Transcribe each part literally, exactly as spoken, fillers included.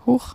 Huch.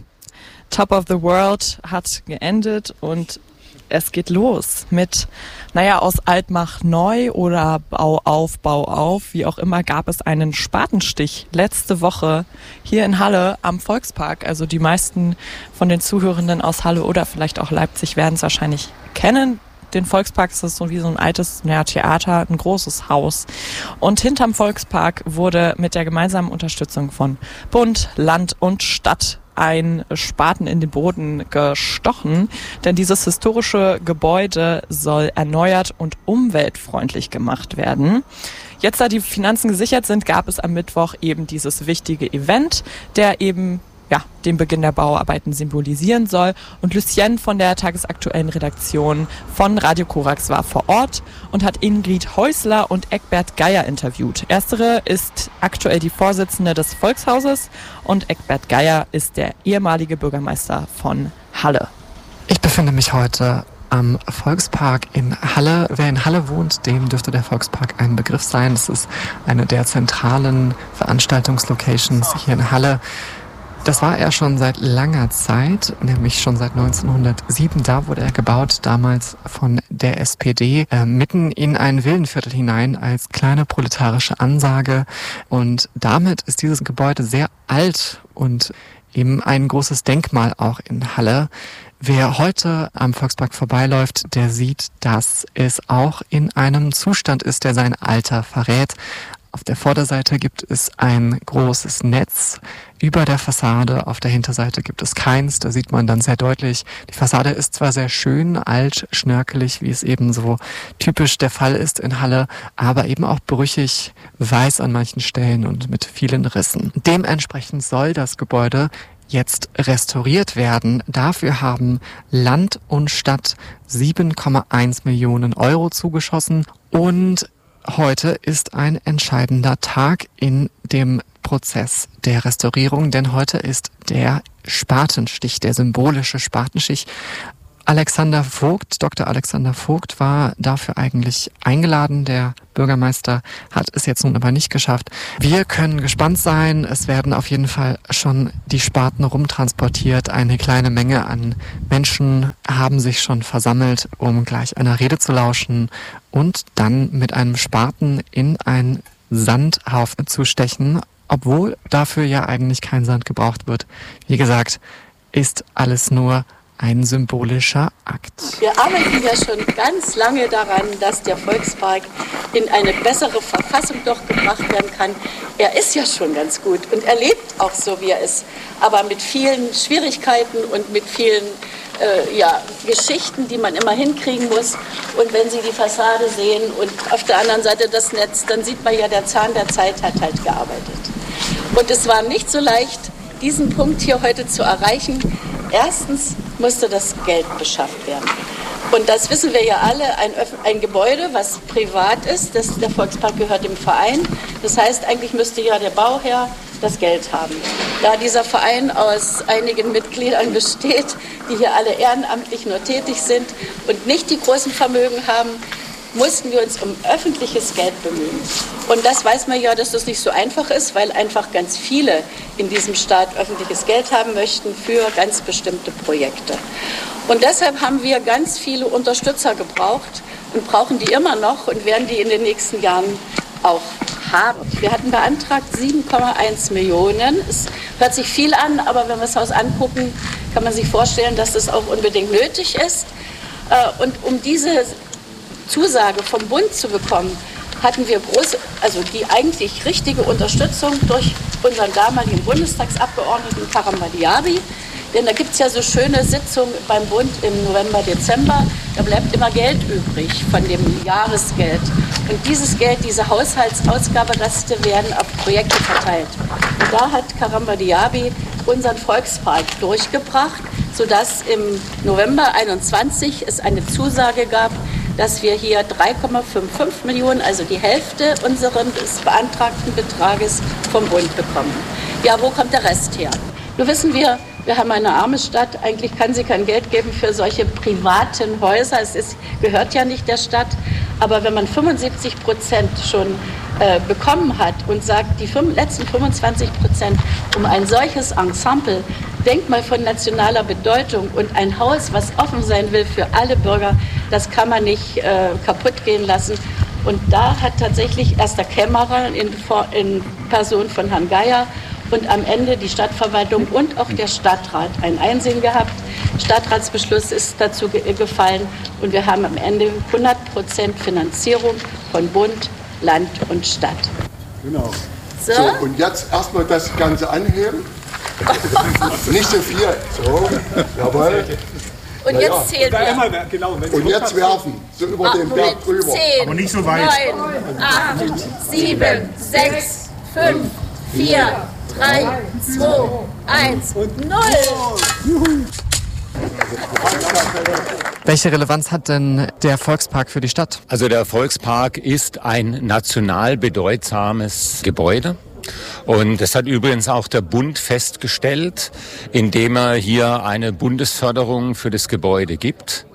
Top of the World hat geendet und es geht los mit, naja, aus Altmach neu oder Bau auf, Bau auf, wie auch immer, gab es einen Spatenstich letzte Woche hier in Halle am Volkspark. Also die meisten von den Zuhörenden aus Halle oder vielleicht auch Leipzig werden es wahrscheinlich kennen. Den Volkspark ist so wie so ein altes ja, Theater, ein großes Haus. Und hinterm Volkspark wurde mit der gemeinsamen Unterstützung von Bund, Land und Stadt ein Spaten in den Boden gestochen, denn dieses historische Gebäude soll erneuert und umweltfreundlich gemacht werden. Jetzt, da die Finanzen gesichert sind, gab es am Mittwoch eben dieses wichtige Event, der eben ja, den Beginn der Bauarbeiten symbolisieren soll. Und Lucienne von der tagesaktuellen Redaktion von Radio Korax war vor Ort und hat Ingrid Häusler und Eckbert Geier interviewt. Erstere ist aktuell die Vorsitzende des Volkshauses und Eckbert Geier ist der ehemalige Bürgermeister von Halle. Ich befinde mich heute am Volkspark in Halle. Wer in Halle wohnt, dem dürfte der Volkspark ein Begriff sein. Das ist eine der zentralen Veranstaltungslocations hier in Halle. Das war er schon seit langer Zeit, nämlich schon seit neunzehnhundertsieben. Da wurde er gebaut, damals von der S P D, äh, mitten in ein Villenviertel hinein als kleine proletarische Ansage. Und damit ist dieses Gebäude sehr alt und eben ein großes Denkmal auch in Halle. Wer heute am Volkspark vorbeiläuft, der sieht, dass es auch in einem Zustand ist, der sein Alter verrät. Auf der Vorderseite gibt es ein großes Netz über der Fassade, auf der Hinterseite gibt es keins, da sieht man dann sehr deutlich, die Fassade ist zwar sehr schön, alt, schnörkelig, wie es eben so typisch der Fall ist in Halle, aber eben auch brüchig, weiß an manchen Stellen und mit vielen Rissen. Dementsprechend soll das Gebäude jetzt restauriert werden. Dafür haben Land und Stadt sieben Komma eins Millionen Euro zugeschossen und heute ist ein entscheidender Tag in dem Prozess der Restaurierung, denn heute ist der Spatenstich, der symbolische Spatenstich. Alexander Vogt, Doktor Alexander Vogt war dafür eigentlich eingeladen. Der Bürgermeister hat es jetzt nun aber nicht geschafft. Wir können gespannt sein. Es werden auf jeden Fall schon die Spaten rumtransportiert. Eine kleine Menge an Menschen haben sich schon versammelt, um gleich einer Rede zu lauschen und dann mit einem Spaten in einen Sandhaufen zu stechen, obwohl dafür ja eigentlich kein Sand gebraucht wird. Wie gesagt, ist alles nur ein symbolischer Akt. Wir arbeiten ja schon ganz lange daran, dass der Volkspark in eine bessere Verfassung doch gebracht werden kann. Er ist ja schon ganz gut und er lebt auch so, wie er ist, aber mit vielen Schwierigkeiten und mit vielen äh, ja, Geschichten, die man immer hinkriegen muss. Und wenn Sie die Fassade sehen und auf der anderen Seite das Netz, dann sieht man ja, der Zahn der Zeit hat halt gearbeitet. Und es war nicht so leicht, diesen Punkt hier heute zu erreichen. Erstens musste das Geld beschafft werden. Und das wissen wir ja alle, ein, ein Gebäude, was privat ist, das, der Volkspark gehört dem Verein. Das heißt, eigentlich müsste ja der Bauherr das Geld haben. Da dieser Verein aus einigen Mitgliedern besteht, die hier alle ehrenamtlich nur tätig sind und nicht die großen Vermögen haben, mussten wir uns um öffentliches Geld bemühen. Und das weiß man ja, dass das nicht so einfach ist, weil einfach ganz viele in diesem Staat öffentliches Geld haben möchten für ganz bestimmte Projekte. Und deshalb haben wir ganz viele Unterstützer gebraucht und brauchen die immer noch und werden die in den nächsten Jahren auch haben. Wir hatten beantragt sieben Komma eins Millionen. Es hört sich viel an, aber wenn wir das Haus angucken, kann man sich vorstellen, dass das auch unbedingt nötig ist. Und um diese Zusage vom Bund zu bekommen, hatten wir große, also die eigentlich richtige Unterstützung durch unseren damaligen Bundestagsabgeordneten Karamba Diaby. Denn da gibt es ja so schöne Sitzungen beim Bund im November, Dezember. Da bleibt immer Geld übrig von dem Jahresgeld. Und dieses Geld, diese Haushaltsausgabereste werden auf Projekte verteilt. Und da hat Karamba Diaby unseren Volkspark durchgebracht, sodass im November einundzwanzig es eine Zusage gab, dass wir hier drei Komma fünfundfünfzig Millionen, also die Hälfte unseres beantragten Betrages vom Bund bekommen. Ja, wo kommt der Rest her? Nun wissen wir, wir haben eine arme Stadt. Eigentlich kann sie kein Geld geben für solche privaten Häuser. Es ist, gehört ja nicht der Stadt. Aber wenn man fünfundsiebzig Prozent schon äh, bekommen hat und sagt, die fünf, letzten fünfundzwanzig Prozent um ein solches Ensemble, Denkmal von nationaler Bedeutung und ein Haus, was offen sein will für alle Bürger, das kann man nicht äh, kaputt gehen lassen. Und da hat tatsächlich erst der Kämmerer in, in Person von Herrn Geier und am Ende die Stadtverwaltung und auch der Stadtrat ein Einsehen gehabt. Stadtratsbeschluss ist dazu ge- gefallen und wir haben am Ende hundert Prozent Finanzierung von Bund, Land und Stadt. Genau. So, So, und jetzt erstmal das Ganze anheben. Nicht so viel. So, jawohl. und Ja, jetzt ja. zählen Da wir. immer, genau, wenn Sie Und jetzt werfen. So über Ah, den Moment. Berg drüber. zehn, Aber nicht so weit. neun, acht, sieben, sechs, fünf, vier, drei, zwei, eins und null. Welche Relevanz hat denn der Volkspark für die Stadt? Also der Volkspark ist ein national bedeutsames Gebäude. Und das hat übrigens auch der Bund festgestellt, indem er hier eine Bundesförderung für das Gebäude gibt.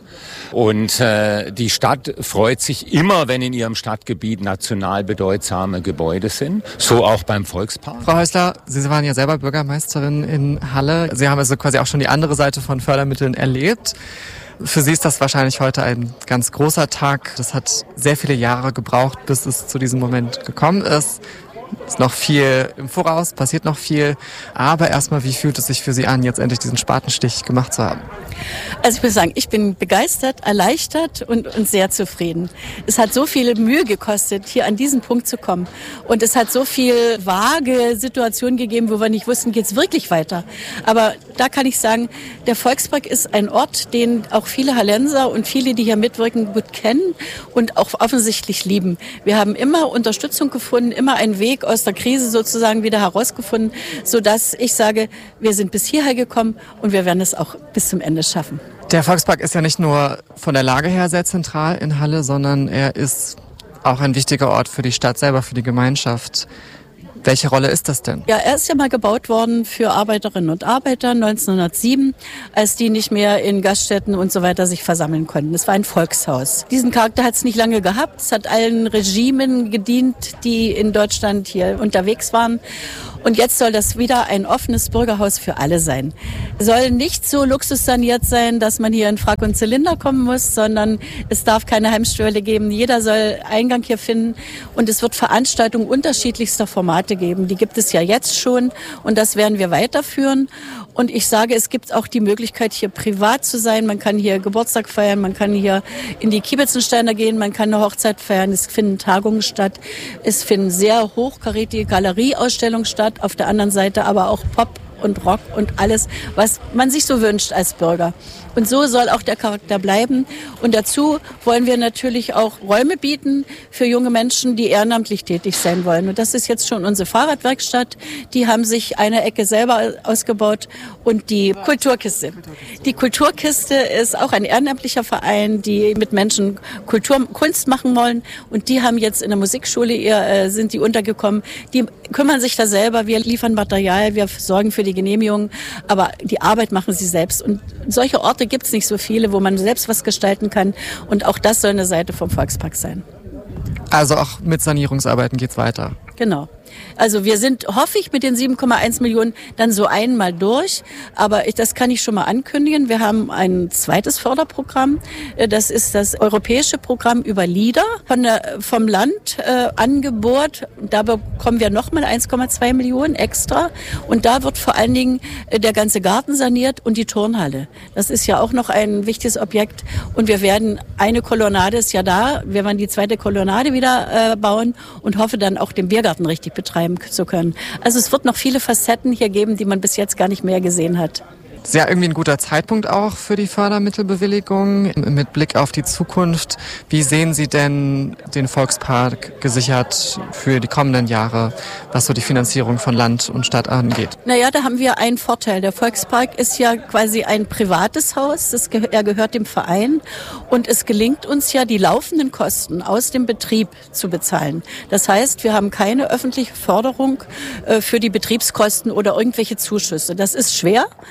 Und äh, die Stadt freut sich immer, wenn in ihrem Stadtgebiet national bedeutsame Gebäude sind. So auch beim Volkspark. Frau Häusler, Sie waren ja selber Bürgermeisterin in Halle. Sie haben also quasi auch schon die andere Seite von Fördermitteln erlebt. Für Sie ist das wahrscheinlich heute ein ganz großer Tag. Das hat sehr viele Jahre gebraucht, bis es zu diesem Moment gekommen ist. Es ist noch viel im Voraus, passiert noch viel. Aber erstmal, wie fühlt es sich für Sie an, jetzt endlich diesen Spatenstich gemacht zu haben? Also ich muss sagen, ich bin begeistert, erleichtert und, und sehr zufrieden. Es hat so viel Mühe gekostet, hier an diesen Punkt zu kommen. Und es hat so viel vage Situationen gegeben, wo wir nicht wussten, geht's wirklich weiter. Aber da kann ich sagen, der Volkspark ist ein Ort, den auch viele Hallenser und viele, die hier mitwirken, gut kennen und auch offensichtlich lieben. Wir haben immer Unterstützung gefunden, immer einen Weg aus der Krise sozusagen wieder herausgefunden, sodass ich sage, wir sind bis hierher gekommen und wir werden es auch bis zum Ende schaffen. Der Volkspark ist ja nicht nur von der Lage her sehr zentral in Halle, sondern er ist auch ein wichtiger Ort für die Stadt selber, für die Gemeinschaft. Welche Rolle ist das denn? Ja, er ist ja mal gebaut worden für Arbeiterinnen und Arbeiter neunzehnhundertsieben, als die nicht mehr in Gaststätten und so weiter sich versammeln konnten. Es war ein Volkshaus. Diesen Charakter hat es nicht lange gehabt. Es hat allen Regimen gedient, die in Deutschland hier unterwegs waren. Und jetzt soll das wieder ein offenes Bürgerhaus für alle sein. Soll nicht so luxussaniert sein, dass man hier in Frack und Zylinder kommen muss, sondern es darf keine Heimschwelle geben. Jeder soll Eingang hier finden und es wird Veranstaltungen unterschiedlichster Formate geben. Die gibt es ja jetzt schon und das werden wir weiterführen. Und ich sage, es gibt auch die Möglichkeit, hier privat zu sein. Man kann hier Geburtstag feiern, man kann hier in die Kiebitzensteiner gehen, man kann eine Hochzeit feiern. Es finden Tagungen statt. Es finden sehr hochkarätige Galerieausstellungen statt. Auf der anderen Seite aber auch Pop und Rock und alles, was man sich so wünscht als Bürger. Und so soll auch der Charakter bleiben. Und dazu wollen wir natürlich auch Räume bieten für junge Menschen, die ehrenamtlich tätig sein wollen. Und das ist jetzt schon unsere Fahrradwerkstatt. Die haben sich eine Ecke selber ausgebaut und die Kulturkiste. Die Kulturkiste ist auch ein ehrenamtlicher Verein, die mit Menschen Kultur, Kunst machen wollen. Und die haben jetzt in der Musikschule, äh, sind die untergekommen. Die kümmern sich da selber. Wir liefern Material, wir sorgen für die Genehmigung. Aber die Arbeit machen sie selbst. Und solche Orte gibt es nicht so viele, wo man selbst was gestalten kann. Und auch das soll eine Seite vom Volkspark sein. Also auch mit Sanierungsarbeiten geht's weiter. Genau. Also wir sind, hoffe ich, mit den sieben Komma eins Millionen dann so einmal durch. Aber ich, das kann ich schon mal ankündigen. Wir haben ein zweites Förderprogramm. Das ist das europäische Programm über LEADER von der, vom Land äh, angebohrt. Da bekommen wir nochmal eins Komma zwei Millionen extra. Und da wird vor allen Dingen äh, der ganze Garten saniert und die Turnhalle. Das ist ja auch noch ein wichtiges Objekt. Und wir werden, eine Kolonnade ist ja da. Wir werden die zweite Kolonnade wieder äh, bauen und hoffe dann auch den Biergarten richtig betreiben zu können. Also es wird noch viele Facetten hier geben, die man bis jetzt gar nicht mehr gesehen hat. Das ist ja irgendwie ein guter Zeitpunkt auch für die Fördermittelbewilligung. Mit Blick auf die Zukunft, wie sehen Sie denn den Volkspark gesichert für die kommenden Jahre, was so die Finanzierung von Land und Stadt angeht? Naja, da haben wir einen Vorteil. Der Volkspark ist ja quasi ein privates Haus. Das ge- er gehört dem Verein. Und es gelingt uns ja, die laufenden Kosten aus dem Betrieb zu bezahlen. Das heißt, wir haben keine öffentliche Förderung äh, für die Betriebskosten oder irgendwelche Zuschüsse. Das ist schwer. Äh,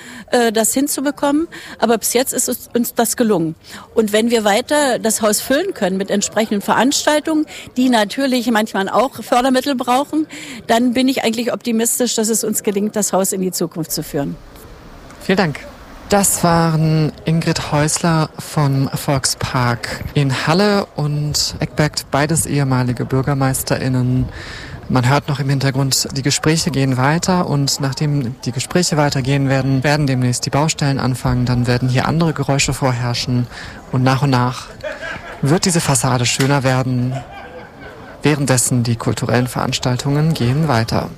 äh, das hinzubekommen. Aber bis jetzt ist es, uns das gelungen. Und wenn wir weiter das Haus füllen können mit entsprechenden Veranstaltungen, die natürlich manchmal auch Fördermittel brauchen, dann bin ich eigentlich optimistisch, dass es uns gelingt, das Haus in die Zukunft zu führen. Vielen Dank. Das waren Ingrid Häusler vom Volkspark in Halle und Eckbert, beides ehemalige BürgermeisterInnen. Man hört noch im Hintergrund, die Gespräche gehen weiter und nachdem die Gespräche weitergehen werden, werden demnächst die Baustellen anfangen, dann werden hier andere Geräusche vorherrschen und nach und nach wird diese Fassade schöner werden. Währenddessen die kulturellen Veranstaltungen gehen weiter.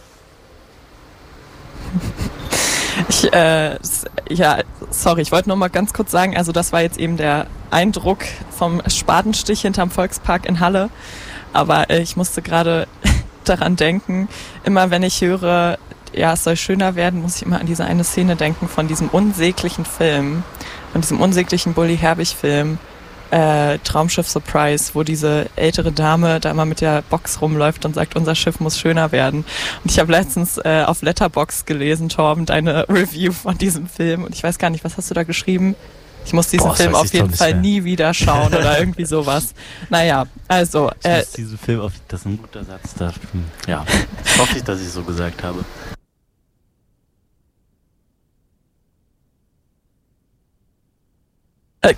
Ich, äh, ja, sorry, ich wollte nur mal ganz kurz sagen, also das war jetzt eben der Eindruck vom Spatenstich hinterm Volkspark in Halle, aber äh, ich musste gerade daran denken, immer wenn ich höre, ja, es soll schöner werden, muss ich immer an diese eine Szene denken von diesem unsäglichen Film, von diesem unsäglichen Bully Herbig-Film, Äh, Traumschiff Surprise, wo diese ältere Dame da immer mit der Box rumläuft und sagt, unser Schiff muss schöner werden. Und ich habe letztens äh, auf Letterboxd gelesen, Torben, deine Review von diesem Film. Und ich weiß gar nicht, was hast du da geschrieben? Ich muss diesen Boah, Film auf jeden Fall mehr. nie wieder schauen oder irgendwie sowas. Naja, also... Ich Äh, muss diesen Film auf, das ist ein guter Satz. Da, ja, hoffe ich, dass ich so gesagt habe. äh,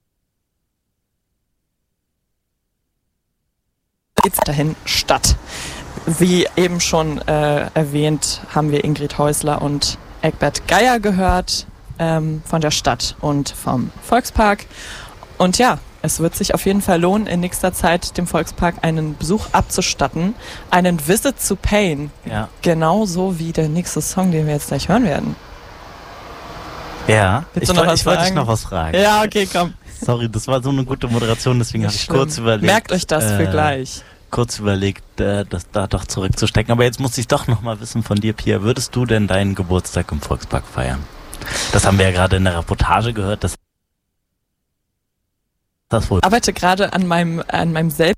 geht's dahin statt. Wie eben schon äh, erwähnt, haben wir Ingrid Häusler und Eckbert Geier gehört ähm, von der Stadt und vom Volkspark. Und ja, es wird sich auf jeden Fall lohnen, in nächster Zeit dem Volkspark einen Besuch abzustatten, einen Visit zu Pain. Ja. Genauso wie der nächste Song, den wir jetzt gleich hören werden. Ja, Willst ich, du noch woll- was ich wollte dich sagen? noch was fragen. Ja, okay, komm. Sorry, das war so eine gute Moderation, deswegen habe ich kurz überlegt. Merkt euch das für äh, gleich. kurz überlegt, äh, das da doch zurückzustecken. Aber jetzt muss ich doch noch mal wissen von dir, Pia, würdest du denn deinen Geburtstag im Volkspark feiern? Das haben wir ja gerade in der Reportage gehört. Dass das wohl. Ich arbeite gerade an meinem, an meinem Selbst.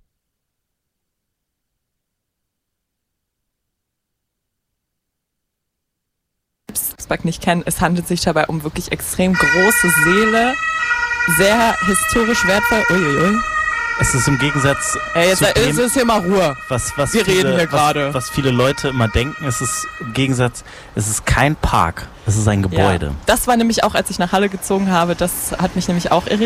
nicht kennen. Es handelt sich dabei um wirklich extrem große Seele, sehr historisch wertvoll. Uiuiui. Es ist im Gegensatz Ey, jetzt zu ist dem, es hier mal Ruhe. was, was Wir viele, reden hier gerade. was, was viele Leute immer denken, es ist im Gegensatz, es ist kein Park, es ist ein Gebäude. Ja, das war nämlich auch, als ich nach Halle gezogen habe, das hat mich nämlich auch irritiert.